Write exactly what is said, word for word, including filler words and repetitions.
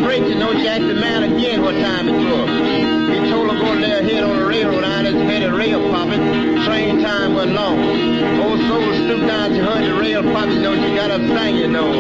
break, you know, she asked the man again what time it was. He told her go lay her head on the railroad iron, it's made a rail popping. Train time went long. Old soul stooped down, she heard the rail popping, you know, she got up sang, you know.